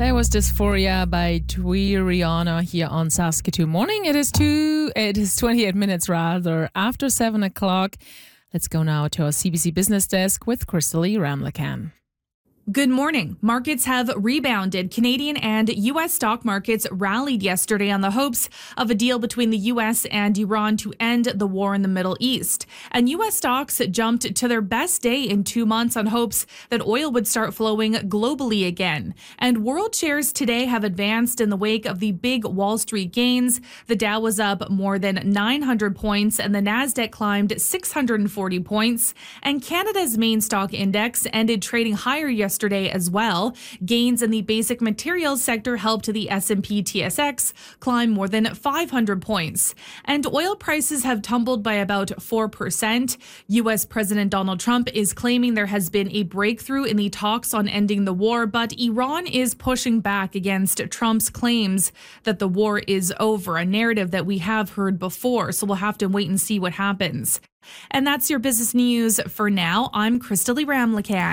There was Dysphoria by Rihanna here on Saskatoon Morning. It is 28 minutes rather after 7 o'clock. Let's go now to our CBC Business Desk with Crystalie Ramlakan. Good morning. Markets have rebounded. Canadian and U.S. stock markets rallied yesterday on the hopes of a deal between the U.S. and Iran to end the war in the Middle East. And U.S. stocks jumped to their best day in 2 months on hopes that oil would start flowing globally again. And world shares today have advanced in the wake of the big Wall Street gains. The Dow was up more than 900 points and the Nasdaq climbed 640 points. And Canada's main stock index ended trading higher yesterday as well. Gains in the basic materials sector helped the S&P TSX climb more than 500 points. And oil prices have tumbled by about 4%. U.S. President Donald Trump is claiming there has been a breakthrough in the talks on ending the war, but Iran is pushing back against Trump's claims that the war is over, a narrative that we have heard before. So we'll have to wait and see what happens. And that's your business news for now. I'm Crystalie Ramlakan.